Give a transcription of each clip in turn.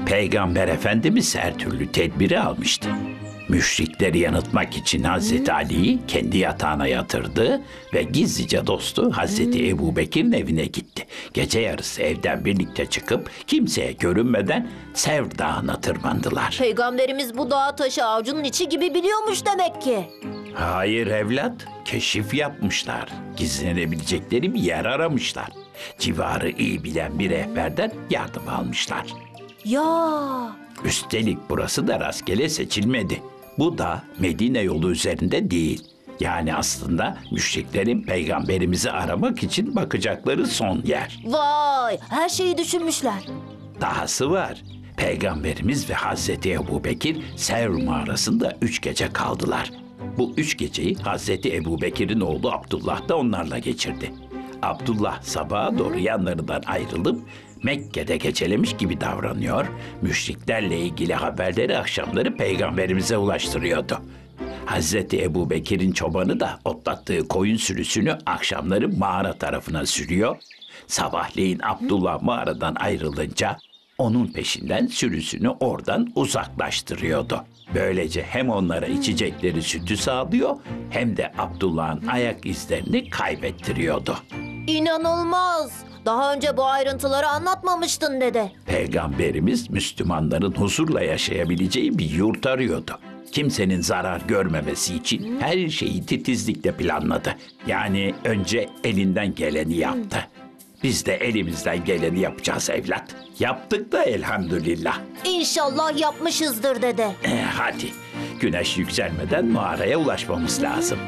Peygamber Efendimiz her türlü tedbiri almıştı. Müşrikleri yanıltmak için Hazreti Ali'yi kendi yatağına yatırdı ve gizlice dostu Hazreti Ebubekir'in evine gitti. Gece yarısı evden birlikte çıkıp kimseye görünmeden Sevr Dağı'na tırmandılar. Peygamberimiz bu dağı taşı avucunun içi gibi biliyormuş demek ki. Hayır evlat, keşif yapmışlar. Gizlenebilecekleri bir yer aramışlar. Civarı iyi bilen bir rehberden yardım almışlar. Ya Üstelik burası da rastgele seçilmedi. Bu da Medine yolu üzerinde değil. Yani aslında müşriklerin peygamberimizi aramak için bakacakları son yer. vay, her şeyi düşünmüşler. Dahası var. Peygamberimiz ve Hazreti Ebubekir Sevr mağarasında 3 gece kaldılar. Bu 3 geceyi Hazreti Ebubekir'in oğlu Abdullah da onlarla geçirdi. Abdullah sabaha doğru yanlarından ayrılıp Mekke'de gecelemiş gibi davranıyor, müşriklerle ilgili haberleri akşamları peygamberimize ulaştırıyordu. Hazreti Ebubekir'in çobanı da otlattığı koyun sürüsünü akşamları mağara tarafına sürüyor. Sabahleyin Abdullah mağaradan ayrılınca onun peşinden sürüsünü oradan uzaklaştırıyordu. Böylece hem onlara içecekleri sütü sağlıyor hem de Abdullah'ın ayak izlerini kaybettiriyordu. İnanılmaz. Daha önce bu ayrıntıları anlatmamıştın dede. Peygamberimiz Müslümanların huzurla yaşayabileceği bir yurt arıyordu. Kimsenin zarar görmemesi için her şeyi titizlikle planladı. Yani önce elinden geleni yaptı. Biz de elimizden geleni yapacağız evlat. Yaptık da elhamdülillah. İnşallah yapmışızdır dede. Hadi güneş yükselmeden mağaraya ulaşmamız lazım.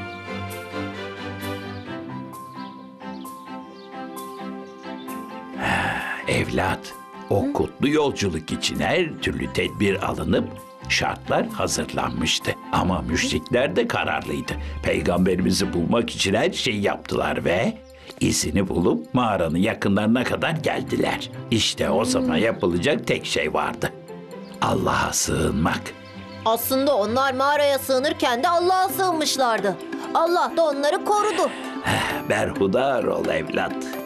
Evlat, o kutlu yolculuk için her türlü tedbir alınıp şartlar hazırlanmıştı. Ama müşrikler de kararlıydı. Peygamberimizi bulmak için her şeyi yaptılar ve izini bulup mağaranın yakınlarına kadar geldiler. İşte o zaman yapılacak tek şey vardı. Allah'a sığınmak. Aslında onlar mağaraya sığınırken de Allah'a sığınmışlardı. Allah da onları korudu. Berhudar ol evlat.